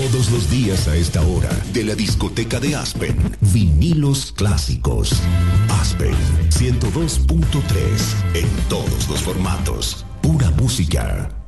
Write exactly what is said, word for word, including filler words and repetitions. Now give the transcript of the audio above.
Todos los días a esta hora, de la discoteca de Aspen, vinilos clásicos. Aspen ciento dos punto tres, en todos los formatos. Pura música.